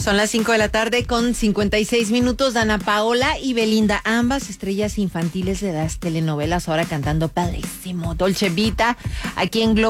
Son las 5 de la tarde con 56 minutos. Dana Paola y Belinda, ambas estrellas infantiles de las telenovelas, ahora cantando padrísimo Dolce Vita aquí en Globo.